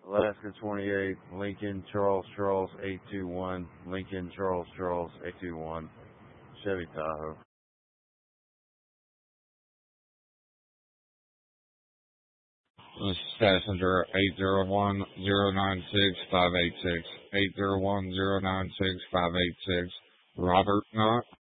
Alaska 28, Lincoln Charles Charles 821, Lincoln Charles Charles 821, Chevy Tahoe. This is passenger 801-096-586, 801-096-586, Robert Knott.